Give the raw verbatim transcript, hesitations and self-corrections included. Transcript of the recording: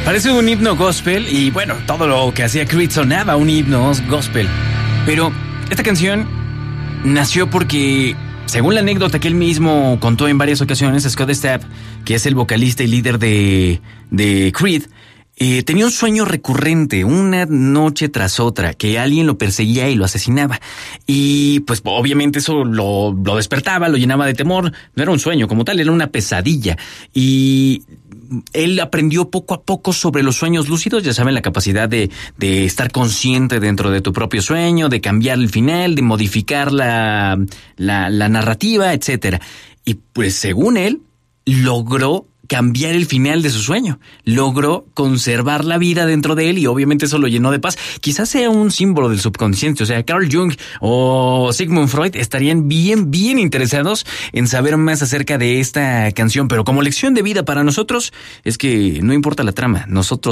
Parece un himno gospel y bueno, todo lo que hacía Creed sonaba un himno gospel. Pero esta canción nació porque, según la anécdota que él mismo contó en varias ocasiones, Scott Stapp, que es el vocalista y líder de, de Creed, eh, tenía un sueño recurrente, una noche tras otra, que alguien lo perseguía y lo asesinaba. Y pues obviamente eso lo, lo despertaba, lo llenaba de temor. No era un sueño como tal, era una pesadilla. Y él aprendió poco a poco sobre los sueños lúcidos, ya saben, la capacidad de, de estar consciente dentro de tu propio sueño, de cambiar el final, de modificar la, la, la narrativa, etcétera. Y pues según él, logró cambiar el final de su sueño, logró conservar la vida dentro de él y obviamente eso lo llenó de paz. Quizás sea un símbolo del subconsciente, o sea, Carl Jung o Sigmund Freud estarían bien, bien interesados en saber más acerca de esta canción, pero como lección de vida para nosotros es que no importa la trama, nosotros